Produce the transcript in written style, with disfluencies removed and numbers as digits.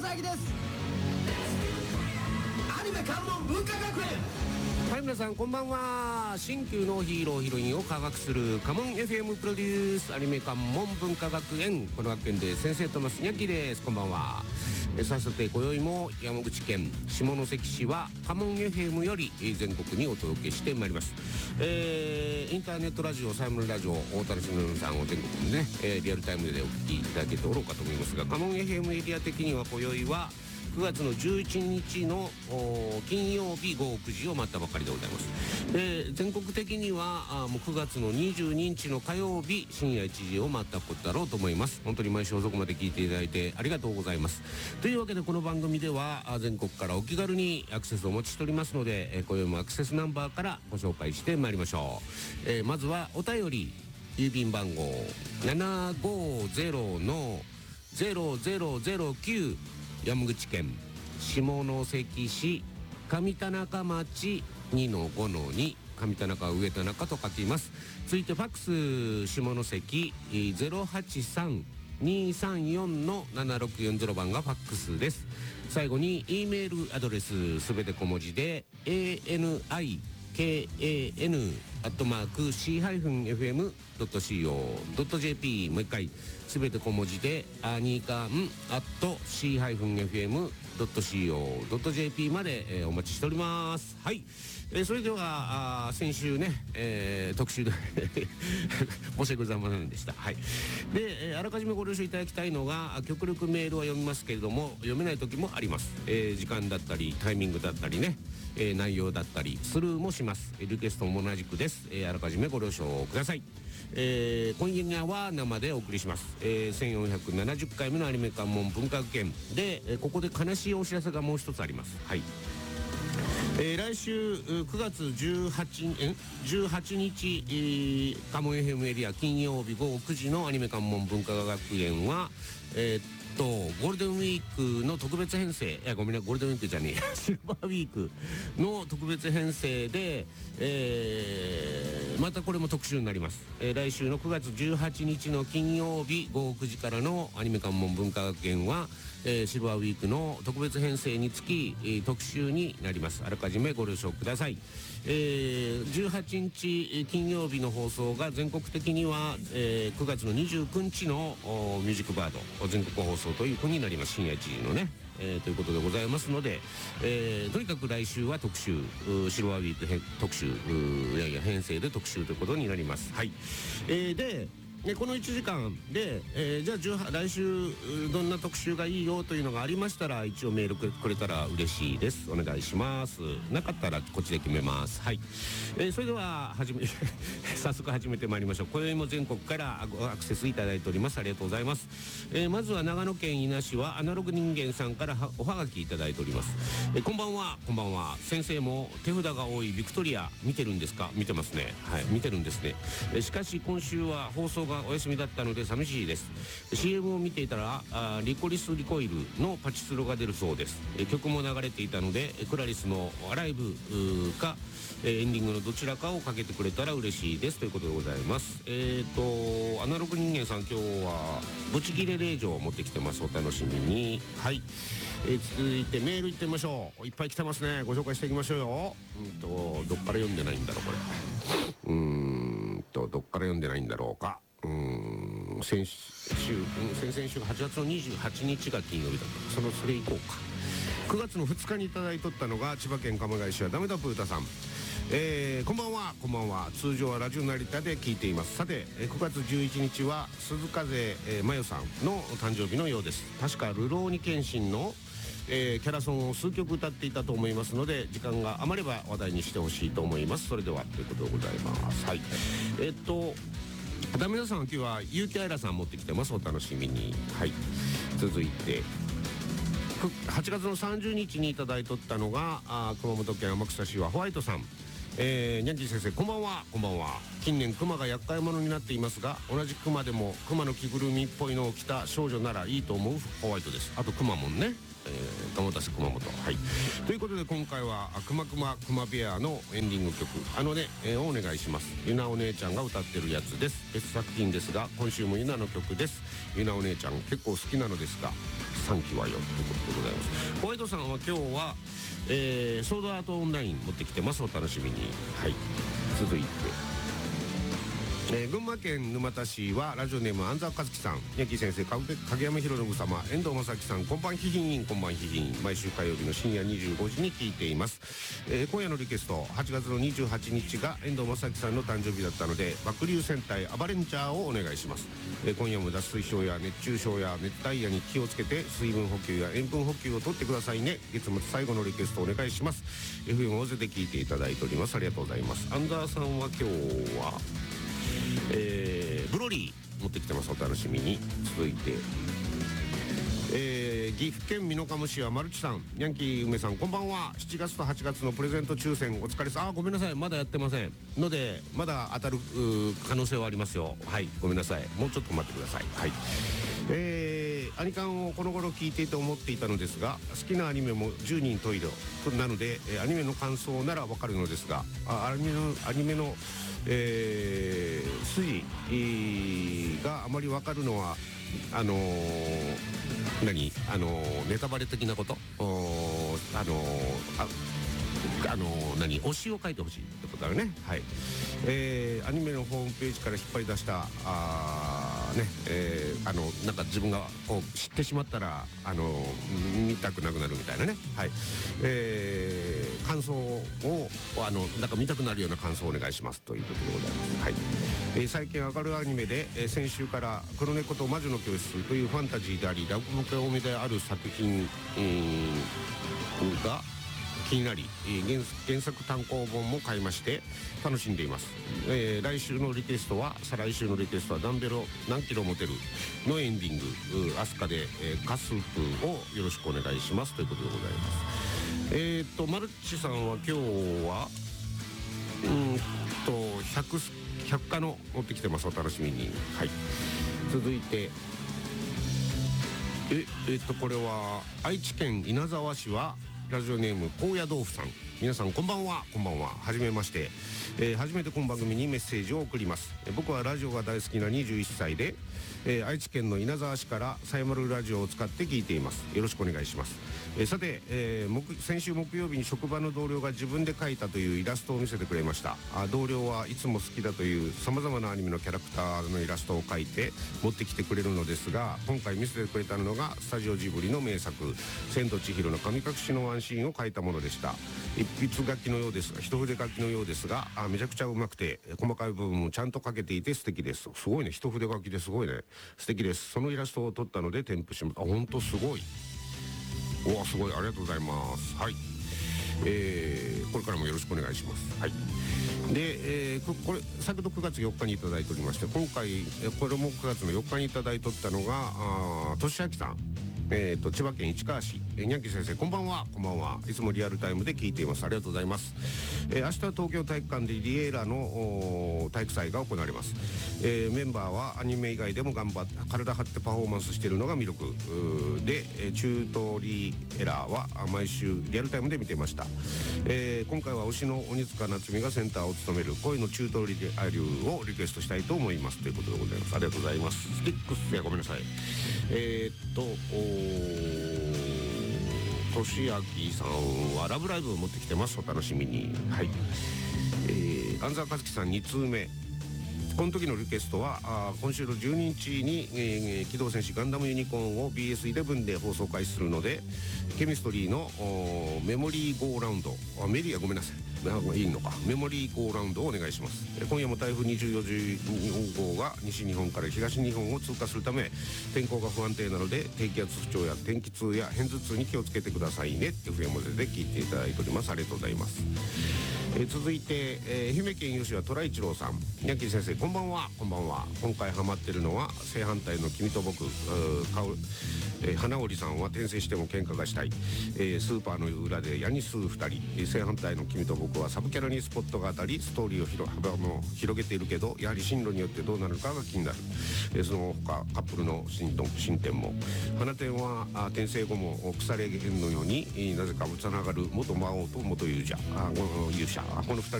正明です。アニメ関門文化学園。 はい、皆さんこんばんは。新旧のヒーローヒロインを科学するカモン FM プロデュースアニメ関門文化学園、この学園で先生とますにゃきです。こんばんは。さて今宵も山口県下関市はカモン FM より全国にお届けしてまいります。インターネットラジオサイムルラジオお楽しみの皆さんを全国にね、リアルタイムでお聞きいただけておろうかと思いますが、カモン FM エリア的には今宵は9月の11日の金曜日午後9時を待ったばかりでございます。全国的にはもう9月の22日の火曜日深夜1時を待ったことだろうと思います。本当に毎週遅くまで聞いていただいてありがとうございます。というわけでこの番組では全国からお気軽にアクセスをお持ちしておりますので、今宵もアクセスナンバーからご紹介してまいりましょう。まずはお便り、郵便番号 750-0009 山口県下関市上田中町 2-5-2 上田中上田中と書きます。続いてファックス下関 083-234-7640 番がファックスです。最後に E メールアドレスすべて小文字で ANIKAN@C-FM.co.jp もう一回すべて小文字でanikan@C-FM.co.jp まで、お待ちしております。はい、それでは先週ね、特集で申し訳ございませんでした。はい、で、あらかじめご了承いただきたいのが極力メールは読みますけれども読めない時もあります。時間だったりタイミングだったりね、内容だったりスルーもします。リクエストも同じくです。あらかじめご了承ください。今夜は生でお送りします。1470回目のアニメ関門文化学園で、ここで悲しいお知らせがもう一つあります。はい、来週9月18日、カモン FM エリア金曜日午後9時のアニメ関門文化学園はゴールデンウィークの特別編成、ごめんね、ゴールデンウィークじゃねえシルバーウィークの特別編成で、またこれも特集になります。来週の9月18日の金曜日午後9時からのアニメ関門文化学園は、シルバーウィークの特別編成につき、特集になります。あらかじめご了承ください。18日金曜日の放送が全国的には、9月の29日のミュージックバード全国放送というふうになります。深夜1時のね、ということでございますので、とにかく来週は特集シルバーウィーク特集編成で特集ということになります。はい、でこの1時間で、じゃあ来週どんな特集がいいよというのがありましたら一応メールくれたら嬉しいです。お願いします。なかったらこっちで決めます。はい、それでは早速始めてまいりましょう。今宵も全国からアクセスいただいております。ありがとうございます。まずは長野県伊那市はアナログ人間さんからおはがきいただいております。こんばんは。こんばんは。先生も手札が多いビクトリア見てるんですか？見てますね。はい、見てるんですね。しかし今週は放送がお休みだったので寂しいです。 CM を見ていたらリコリスリコイルのパチスロが出るそうです。曲も流れていたのでクラリスのアライブかエンディングのどちらかをかけてくれたら嬉しいですということでございます。アナログ人間さん今日はブチギレ令状を持ってきてます。お楽しみに。はい、続いてメールいってみましょう。いっぱい来てますね。ご紹介していきましょうよ。どっから読んでないんだろうこれ。どっから読んでないんだろうか。先々週が8月の28日が金曜日だった。それ以降か。9月の2日にいただいとったのが千葉県鎌ケ谷市はダメだプータさん。こんばんは。こんばんは。通常はラジオ成田で聞いています。さて、9月11日は鈴風真世さんの誕生日のようです。確かルローニケンシンのキャラソンを数曲歌っていたと思いますので時間が余れば話題にしてほしいと思います。それではということでございます。はい、ダメださん今日は結城あいらさん持ってきてます。お楽しみに。はい、続いて8月の30日にいただいとったのが熊本県天草市はホワイトさん。ニャンジー先生こんばんは。こんばんは。近年クマが厄介者になっていますが同じクマでもクマの着ぐるみっぽいのを着た少女ならいいと思うホワイトです。あとクマモンね、鴨田市熊本。はい、ということで今回はくまくまくまベアのエンディング曲をお願いします。ゆなお姉ちゃんが歌ってるやつです。別作品ですが今週もゆなの曲です。ゆなお姉ちゃん結構好きなのですが 3期はよということでございます。ホワイトさんは今日は、ソードアートオンライン持ってきてます。お楽しみに。はい、続いて群馬県沼田市はラジオネーム安澤和樹さん、ヤンキー先生、影山博信様、遠藤正樹さん、こんばんひひん、こんばんひひん。毎週火曜日の深夜25時に聞いています。今夜のリクエスト、8月の28日が遠藤正樹さんの誕生日だったので、爆竜戦隊アバレンジャーをお願いします。今夜も脱水症や熱中症や熱帯夜に気をつけて水分補給や塩分補給をとってくださいね。月末最後のリクエストお願いします。 FM 大勢で聞いていただいております。ありがとうございます。アンダーさんは今日はブロリー持ってきてます。お楽しみに。続いて、岐阜県美濃加茂市はマルチさん、ヤンキー梅さん、こんばんは。7月と8月のプレゼント抽選お疲れさ。ごめんなさい、まだやってませんので、まだ当たる可能性はありますよ。はい、ごめんなさい、もうちょっと待ってください。はい、アニカンをこの頃聞いていて思っていたのですが、好きなアニメも10人十色なので、アニメの感想ならわかるのですが、アニメの筋があまり分かるのはネタバレ的なこと、推しを書いてほしいってことだよね。はい、アニメのホームページから引っ張り出したなんか自分がこう知ってしまったら見たくなくなるみたいなね。はい、感想をなんか見たくなるような感想をお願いしますということでございます。はい、最近上がるアニメで、先週から黒猫と魔女の教室というファンタジーでありラブコメ多めである作品、が気になり、原作単行本も買いまして楽しんでいます。来週のリクエストは再来週のリクエストはダンベロ何キロ持てるのエンディング、アスカで、ガスープをよろしくお願いしますということでございます。マルチさんは今日は100科の持ってきてます。お楽しみに。はい、続いてこれは愛知県稲沢市はラジオネーム高野豆腐さん、皆さんこんばんは。こんばんは、はじめまして。初めてこの番組にメッセージを送ります。僕はラジオが大好きな21歳で、愛知県の稲沢市からさやまるラジオを使って聞いています。よろしくお願いします。さて、先週木曜日に職場の同僚が自分で描いたというイラストを見せてくれました。同僚はいつも好きだというさまざまなアニメのキャラクターのイラストを描いて持ってきてくれるのですが、今回見せてくれたのがスタジオジブリの名作千と千尋の神隠しのワンシーンを描いたものでした。一筆書きのようですが、一筆書きのようですが、めちゃくちゃうまくて細かい部分もちゃんと描けていて素敵です。すごいね、一筆書きですごいね、素敵です。そのイラストを撮ったので添付します。本当すごい。おー、すごい、ありがとうございます。はい、これからもよろしくお願いします。はい、で、これ先ほど9月4日にいただいておりまして、今回これも9月の4日にいただいとったのがとしあきさん、千葉県市川市、にゃんき先生、こんばんは。こんばんは。いつもリアルタイムで聞いています。ありがとうございます。明日は東京体育館でリエーラの体育祭が行われます。メンバーはアニメ以外でも頑張って体張ってパフォーマンスしているのが魅力で、チュートリエラーは毎週リアルタイムで見てました。今回は推しの鬼塚夏美がセンターを務める恋のチュートリア流をリクエストしたいと思いますということでございます。ありがとうございます。スティックス、ごめんなさい。としあきさんはラブライブを持ってきてます。お楽しみに。はい、安澤和樹さん2通目。この時のリクエストは今週の12日に、機動戦士ガンダムユニコーンを BS11 で放送開始するので、ケミストリーのメモリーゴーラウンド、メリーはごめんなさい、いいのか、メモリーゴーラウンドをお願いします。今夜も台風24号が西日本から東日本を通過するため天候が不安定なので、低気圧不調や天気痛や片頭痛に気をつけてくださいねって FM で聞いていただいております。ありがとうございます。続いて、愛媛県吉は虎一郎さん、ヤンキー先生、こんばんは。こんばんは。今回ハマってるのは正反対の君と僕、花織さんは転生しても喧嘩がしたい、スーパーの裏で矢に吸う2人、正反対の君と僕はサブキャラにスポットが当たりストーリーを幅も広げているけど、やはり進路によってどうなるかが気になる。その他カップルの進展も、花天は転生後も腐れ縁のようになぜかつながる元魔王と元勇者、この2人